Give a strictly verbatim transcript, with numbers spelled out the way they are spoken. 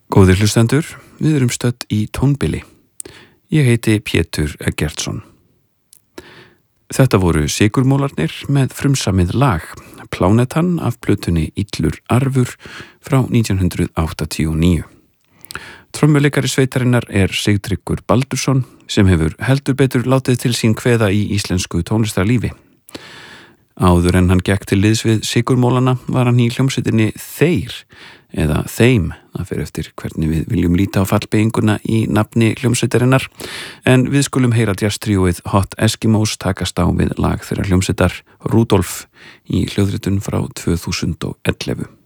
Góðir hlustendur, við erum stödd í tónbili. Ég heiti Pétur Eggertsson. Þetta voru Sigurmólarnir með frumsamið lag, Plánetan af plötunni Illur arfur frá nítján hundruð áttatíu og níu. Trommuleikari sveitarinnar er Sigtryggur Baldursson sem hefur heldur betur látið til sín kveða í íslensku tónlistarlífi. Áður en hann gekk til liðs við Sigurmólana var hann í hljómsveitinni Þeir eða Þeim, það fer eftir hvernig við viljum líta á fallbeyginguna í nafni hljómsveitarinnar, en við skulum heyra jazztríóið Hot Eskimos takast á við lag þeirra hljómsveitar Rudolf í hljóðritun frá tvö þúsund og ellefu.